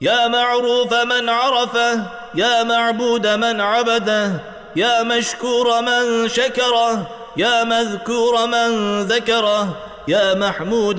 يا معروف من عرفه، يا معبود من عبده، يا مشكور من شكره، يا مذكور من ذكره، يا محمود